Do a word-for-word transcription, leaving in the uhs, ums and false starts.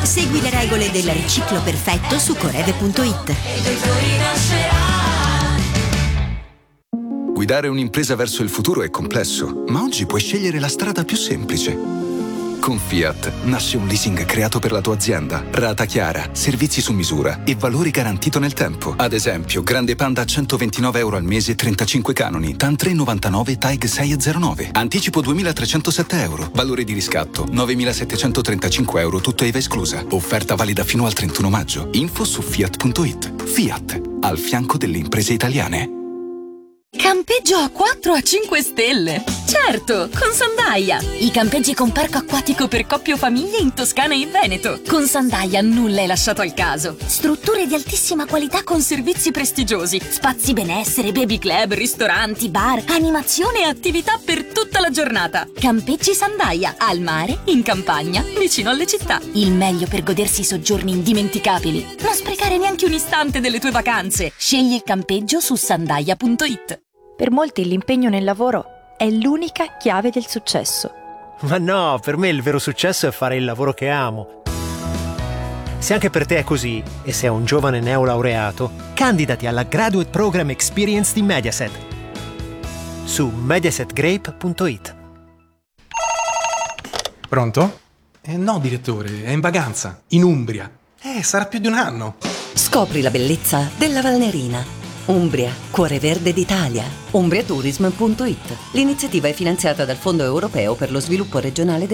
Segui le regole del riciclo perfetto su coreve punto it. Guidare un'impresa verso il futuro è complesso, ma oggi puoi scegliere la strada più semplice. Con Fiat nasce un leasing creato per la tua azienda, rata chiara, servizi su misura e valore garantito nel tempo. Ad esempio, Grande Panda a centoventinove euro al mese e trentacinque canoni, TAN tre virgola novantanove, TAG sei virgola zero nove. Anticipo duemilatrecentosette euro, valore di riscatto novemilasettecentotrentacinque euro, tutto I V A esclusa. Offerta valida fino al trentuno maggio. Info su fiat punto it. Fiat, al fianco delle imprese italiane. Campeggio a quattro a cinque stelle! Certo, con Sandaia! I campeggi con parco acquatico per coppie o famiglie in Toscana e Veneto. Con Sandaia nulla è lasciato al caso. Strutture di altissima qualità con servizi prestigiosi, spazi benessere, baby club, ristoranti, bar, animazione e attività per tutta la giornata. Campeggi Sandaia, al mare, in campagna, vicino alle città. Il meglio per godersi soggiorni indimenticabili. Non sprecare neanche un istante delle tue vacanze. Scegli il campeggio su sandaia punto it. Per molti l'impegno nel lavoro è l'unica chiave del successo. Ma no, per me il vero successo è fare il lavoro che amo. Se anche per te è così, e sei un giovane neolaureato, candidati alla Graduate Program Experience di Mediaset su mediaset grape punto it. Pronto? Eh, no, direttore, è in vacanza, in Umbria. Eh, sarà più di un anno. Scopri la bellezza della Valnerina. Umbria, cuore verde d'Italia. umbriatourism punto it. L'iniziativa è finanziata dal Fondo Europeo per lo Sviluppo Regionale del